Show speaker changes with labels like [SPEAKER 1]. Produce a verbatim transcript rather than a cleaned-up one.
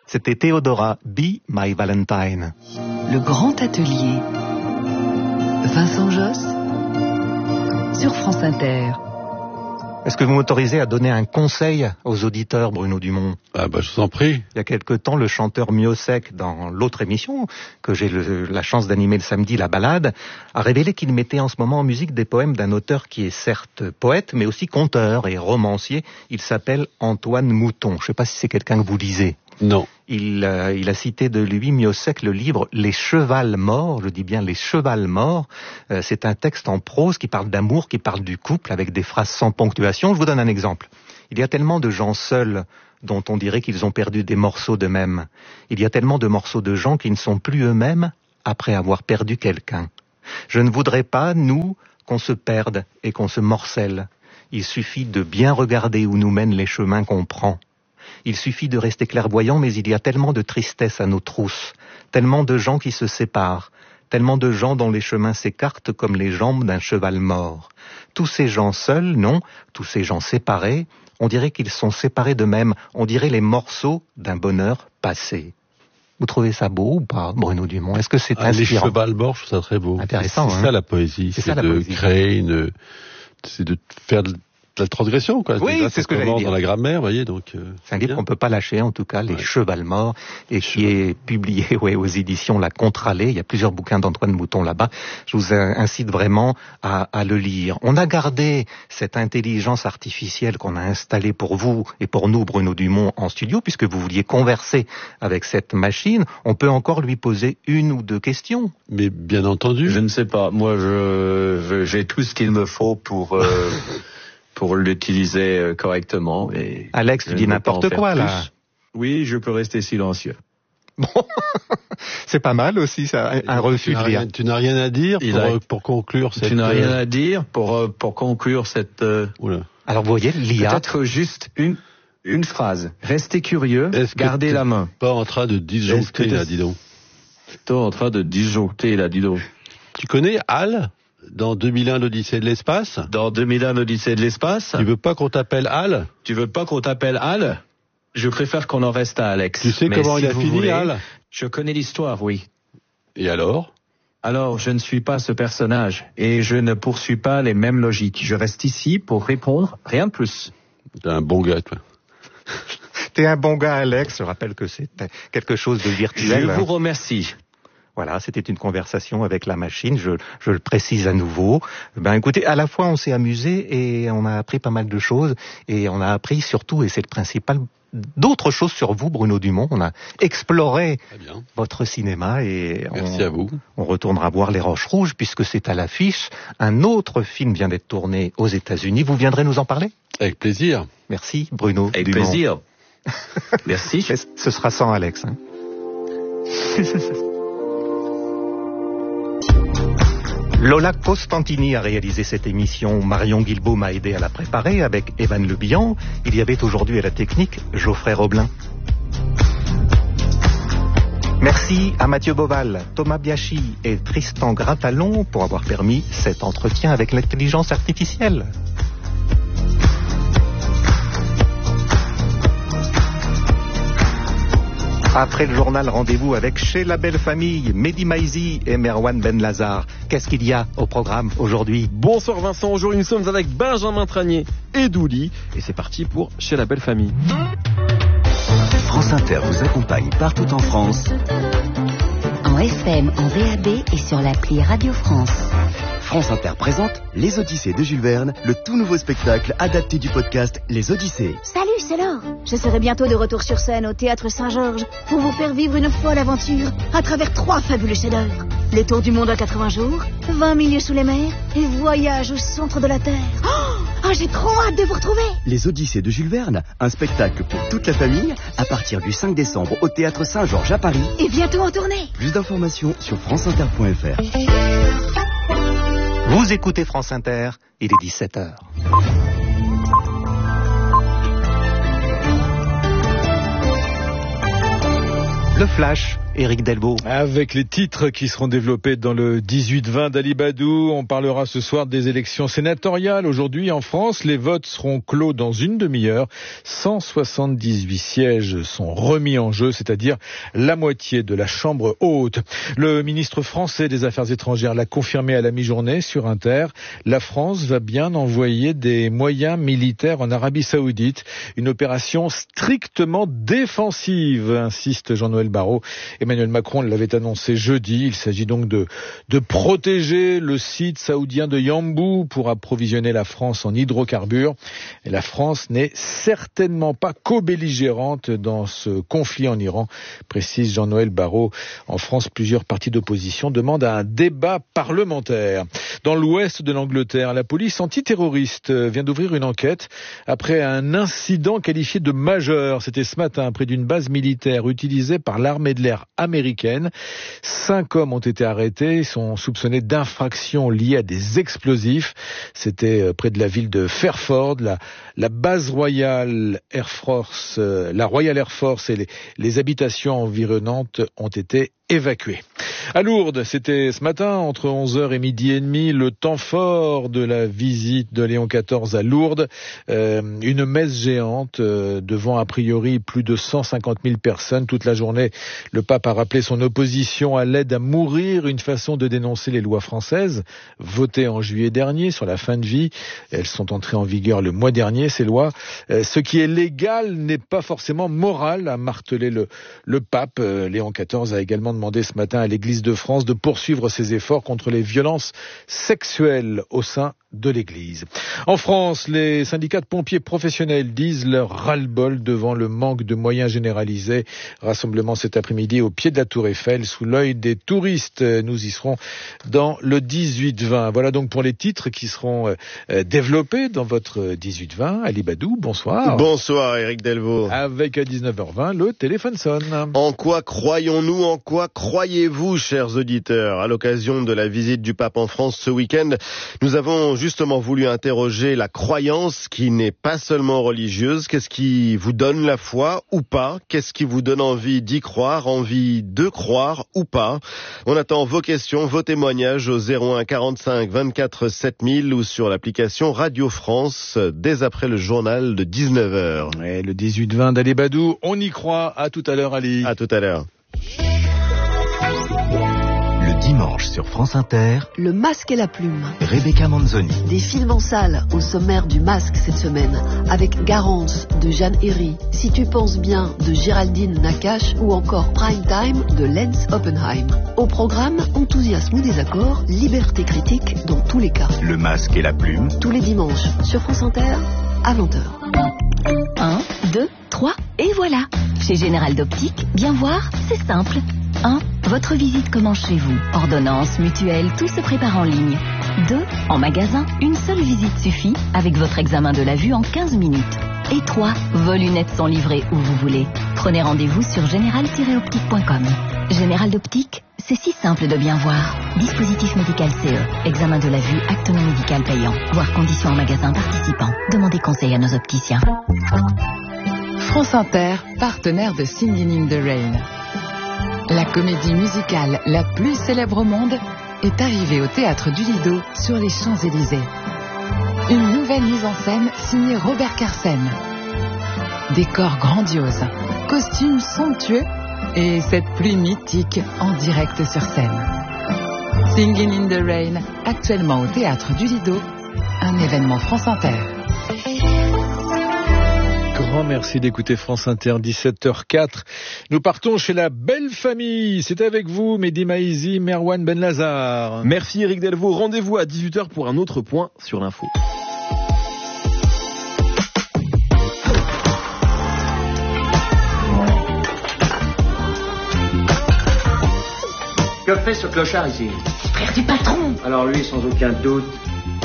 [SPEAKER 1] C'était Théodora, Be My Valentine.
[SPEAKER 2] Le grand atelier. Vincent Josse sur France Inter.
[SPEAKER 1] Est-ce que vous m'autorisez à donner un conseil aux auditeurs, Bruno Dumont?
[SPEAKER 3] Ah bah je vous en prie.
[SPEAKER 1] Il y a quelque temps, le chanteur Miossec, dans l'autre émission que j'ai le, la chance d'animer le samedi, La Balade, a révélé qu'il mettait en ce moment en musique des poèmes d'un auteur qui est certes poète, mais aussi conteur et romancier. Il s'appelle Antoine Mouton. Je ne sais pas si c'est quelqu'un que vous lisez.
[SPEAKER 3] Non.
[SPEAKER 1] Il, euh, il a cité de lui, Miossec, le livre Les Chevals Morts, je dis bien Les Chevals Morts. Euh, c'est un texte en prose qui parle d'amour, qui parle du couple, avec des phrases sans ponctuation. Je vous donne un exemple. Il y a tellement de gens seuls dont on dirait qu'ils ont perdu des morceaux d'eux-mêmes. Il y a tellement de morceaux de gens qui ne sont plus eux-mêmes après avoir perdu quelqu'un. Je ne voudrais pas, nous, qu'on se perde et qu'on se morcelle. Il suffit de bien regarder où nous mènent les chemins qu'on prend. Il suffit de rester clairvoyant, mais il y a tellement de tristesse à nos trousses, tellement de gens qui se séparent, tellement de gens dont les chemins s'écartent comme les jambes d'un cheval mort. Tous ces gens seuls, non, tous ces gens séparés, on dirait qu'ils sont séparés d'eux-mêmes, on dirait les morceaux d'un bonheur passé. Vous trouvez ça beau ou pas, Bruno Dumont? Est-ce que c'est
[SPEAKER 3] ah,
[SPEAKER 1] inspirant?
[SPEAKER 3] Les chevals morts, je trouve ça très beau.
[SPEAKER 1] Intéressant,
[SPEAKER 3] C'est
[SPEAKER 1] hein?
[SPEAKER 3] ça la poésie, c'est,
[SPEAKER 1] c'est ça,
[SPEAKER 3] de
[SPEAKER 1] la poésie.
[SPEAKER 3] créer une... C'est de faire de la transgression, quoi.
[SPEAKER 1] Oui,
[SPEAKER 3] Déjà,
[SPEAKER 1] c'est ce que j'allais
[SPEAKER 3] commence
[SPEAKER 1] dire.
[SPEAKER 3] dans la grammaire, vous voyez, donc... Euh,
[SPEAKER 1] c'est un livre qu'on ne peut pas lâcher, en tout cas, Les
[SPEAKER 3] ouais.
[SPEAKER 1] Chevals Morts, et qui est publié ouais, aux éditions La Contralée. Il y a plusieurs bouquins d'Antoine Mouton là-bas. Je vous incite vraiment à, à le lire. On a gardé cette intelligence artificielle qu'on a installée pour vous et pour nous, Bruno Dumont, en studio, puisque vous vouliez converser avec cette machine. On peut encore lui poser une ou deux questions.
[SPEAKER 3] Mais bien entendu...
[SPEAKER 4] Je ne sais pas. Moi, je, je j'ai tout ce qu'il me faut pour... Euh... pour l'utiliser correctement. Et
[SPEAKER 1] Alex, tu dis n'importe quoi, là. Plus.
[SPEAKER 4] Oui, je peux rester silencieux.
[SPEAKER 1] Bon, c'est pas mal aussi, ça, un refus de lire.
[SPEAKER 3] Tu n'as rien à dire pour,
[SPEAKER 4] a...
[SPEAKER 3] pour conclure cette...
[SPEAKER 4] Tu n'as rien à dire pour, pour conclure cette... Euh...
[SPEAKER 3] Oula.
[SPEAKER 1] Alors, vous voyez, l'I A...
[SPEAKER 4] Peut-être juste une, une phrase. Restez curieux, gardez la main.
[SPEAKER 3] Pas en train de disjoncter, là, dis donc.
[SPEAKER 4] T'es en train de disjoncter, là, dis donc.
[SPEAKER 3] Tu connais Hal ? Dans deux mille un, l'Odyssée de l'espace.
[SPEAKER 4] Dans deux mille un, l'Odyssée de l'espace.
[SPEAKER 3] Tu veux pas qu'on t'appelle Hal?
[SPEAKER 4] Tu veux pas qu'on t'appelle Hal? Je préfère qu'on en reste à Alex.
[SPEAKER 3] Tu sais
[SPEAKER 4] mais
[SPEAKER 3] comment
[SPEAKER 4] si
[SPEAKER 3] il a fini,
[SPEAKER 4] voulez,
[SPEAKER 3] Hal?
[SPEAKER 4] Je connais l'histoire, oui.
[SPEAKER 3] Et alors?
[SPEAKER 4] Alors, je ne suis pas ce personnage. Et je ne poursuis pas les mêmes logiques. Je reste ici pour répondre, rien de plus.
[SPEAKER 3] T'es un bon gars, toi.
[SPEAKER 1] T'es un bon gars, Alex. Je rappelle que c'est quelque chose de virtuel.
[SPEAKER 4] Je vous remercie.
[SPEAKER 1] Voilà, c'était une conversation avec la machine, je, je le précise à nouveau. Ben écoutez, à la fois on s'est amusé et on a appris pas mal de choses, et on a appris surtout, et c'est le principal, d'autres choses sur vous, Bruno Dumont. On a exploré votre cinéma et
[SPEAKER 3] Merci
[SPEAKER 1] on,
[SPEAKER 3] à vous.
[SPEAKER 1] On retournera voir Les Roches Rouges puisque c'est à l'affiche. Un autre film vient d'être tourné aux États-Unis. Vous viendrez nous en parler?
[SPEAKER 3] Avec plaisir.
[SPEAKER 1] Merci, Bruno
[SPEAKER 4] Avec
[SPEAKER 1] Dumont.
[SPEAKER 4] plaisir. Merci.
[SPEAKER 1] Ce sera sans Alex. Hein. Lola Costantini a réalisé cette émission. Marion Guilbault m'a aidé à la préparer avec Evan Le Bihan. Il y avait aujourd'hui à la technique Geoffrey Roblin. Merci à Mathieu Boval, Thomas Biachi et Tristan Gratalon pour avoir permis cet entretien avec l'intelligence artificielle. Après le journal, rendez-vous avec Chez la Belle Famille, Mehdi Maizi et Merwan Benlazar. Qu'est-ce qu'il y a au programme aujourd'hui?
[SPEAKER 5] Bonsoir Vincent, aujourd'hui nous sommes avec Benjamin Tranier et Douli. Et c'est parti pour Chez la Belle Famille.
[SPEAKER 6] France Inter vous accompagne partout en France.
[SPEAKER 7] En F M, en V A B et sur l'appli Radio France.
[SPEAKER 6] France Inter présente Les Odyssées de Jules Verne, le tout nouveau spectacle adapté du podcast Les Odyssées.
[SPEAKER 8] Salut, c'est Laure. Je serai bientôt de retour sur scène au Théâtre Saint-Georges pour vous faire vivre une folle aventure à travers trois fabuleux chefs-d'œuvre. Les tours du monde en quatre-vingts jours, vingt milieux sous les mers et voyage au centre de la Terre. Oh, oh, j'ai trop hâte de vous retrouver.
[SPEAKER 6] Les Odyssées de Jules Verne, un spectacle pour toute la famille à partir du cinq décembre au Théâtre Saint-Georges à Paris.
[SPEAKER 8] Et bientôt en tournée.
[SPEAKER 6] Plus d'informations sur franceinter point f r.
[SPEAKER 1] Vous écoutez France Inter, il est dix-sept heures. Le Flash, Éric Delvaux.
[SPEAKER 9] Avec les titres qui seront développés dans le dix-huit vingt d'Ali Badou, on parlera ce soir des élections sénatoriales. Aujourd'hui, en France, les votes seront clos dans une demi-heure. cent soixante-dix-huit sièges sont remis en jeu, c'est-à-dire la moitié de la Chambre haute. Le ministre français des Affaires étrangères l'a confirmé à la mi-journée sur Inter. La France va bien envoyer des moyens militaires en Arabie Saoudite. Une opération strictement défensive, insiste Jean-Noël Barrot. Emmanuel Macron l'avait annoncé jeudi. Il s'agit donc de, de protéger le site saoudien de Yanbu pour approvisionner la France en hydrocarbures. Et la France n'est certainement pas co-belligérante dans ce conflit en Iran, précise Jean-Noël Barrot. En France, plusieurs partis d'opposition demandent un débat parlementaire. Dans l'ouest de l'Angleterre, la police antiterroriste vient d'ouvrir une enquête après un incident qualifié de majeur. C'était ce matin près d'une base militaire utilisée par l'armée de l'air américaine. Cinq hommes ont été arrêtés, ils sont soupçonnés d'infractions liées à des explosifs. C'était près de la ville de Fairford. La, la base Royal Air Force, euh, la Royal Air Force et les, les habitations environnantes ont été évacués. À Lourdes, c'était ce matin, entre onze heures et midi et demi, le temps fort de la visite de Léon quatorze à Lourdes. Euh, une messe géante euh, devant a priori plus de cent cinquante mille personnes. Toute la journée, le pape a rappelé son opposition à l'aide à mourir, une façon de dénoncer les lois françaises votées en juillet dernier sur la fin de vie. Elles sont entrées en vigueur le mois dernier, ces lois. Euh, ce qui est légal n'est pas forcément moral, a martelé le, le pape. Euh, Léon quatorze a également demandé ce matin à l'Église de France de poursuivre ses efforts contre les violences sexuelles au sein de l'Église. En France, les syndicats de pompiers professionnels disent leur ras-le-bol devant le manque de moyens généralisés. Rassemblement cet après-midi au pied de la Tour Eiffel, sous l'œil des touristes. Nous y serons dans le dix-huit vingt. Voilà donc pour les titres qui seront euh, développés dans votre dix-huit vingt. Ali Badou, bonsoir.
[SPEAKER 10] Bonsoir Éric Delvaux.
[SPEAKER 9] Avec à dix-neuf heures vingt, le téléphone sonne.
[SPEAKER 10] En quoi croyons-nous, en quoi croyez-vous, chers auditeurs? À l'occasion de la visite du pape en France ce week-end, nous avons justement voulu interroger la croyance qui n'est pas seulement religieuse. Qu'est-ce qui vous donne la foi ou pas? Qu'est-ce qui vous donne envie d'y croire, envie de croire ou pas? On attend vos questions, vos témoignages au zéro un quarante-cinq vingt-quatre sept mille ou sur l'application Radio France dès après le journal de dix-neuf heures.
[SPEAKER 9] Et le dix-huit vingt d'Ali Badou, on y croit. À tout à l'heure, Ali.
[SPEAKER 10] À tout à l'heure.
[SPEAKER 11] Dimanche sur France Inter,
[SPEAKER 12] Le Masque et la Plume.
[SPEAKER 11] Rebecca Manzoni.
[SPEAKER 12] Des films en salle au sommaire du Masque cette semaine, avec Garance de Jeanne Herry, Si tu penses bien de Géraldine Nakache ou encore Prime Time de Lance Oppenheim. Au programme, enthousiasme ou désaccord, liberté critique dans tous les cas.
[SPEAKER 11] Le Masque et la Plume.
[SPEAKER 12] Tous les dimanches sur France Inter à vingt heures.
[SPEAKER 7] un, deux, trois, et voilà. Chez Général d'Optique, bien voir, c'est simple. un. Votre visite commence chez vous. Ordonnance, mutuelle, tout se prépare en ligne. deux. En magasin, une seule visite suffit avec votre examen de la vue en quinze minutes. Et trois. Vos lunettes sont livrées où vous voulez. Prenez rendez-vous sur général tiret optique point com. Général d'Optique, c'est si simple de bien voir. Dispositif médical C E. Examen de la vue, acte non médical payant. Voir conditions en magasin participant. Demandez conseil à nos opticiens.
[SPEAKER 2] France Inter, partenaire de Singing in the Rain. La comédie musicale la plus célèbre au monde est arrivée au Théâtre du Lido sur les Champs-Élysées. Une nouvelle mise en scène signée Robert Carsen. Décor grandiose, costumes somptueux et cette pluie mythique en direct sur scène. Singing in the Rain, actuellement au Théâtre du Lido, un événement France Inter.
[SPEAKER 9] Grand merci d'écouter France Inter, dix-sept heures quatre. Nous partons chez la belle famille. C'est avec vous, Mehdi Maizi, Merwan Benlazar.
[SPEAKER 5] Merci Éric Delvaux. Rendez-vous à dix-huit heures pour un autre point sur l'info.
[SPEAKER 13] Que fait ce clochard ici?
[SPEAKER 7] Frère du patron.
[SPEAKER 13] Alors lui, sans aucun doute,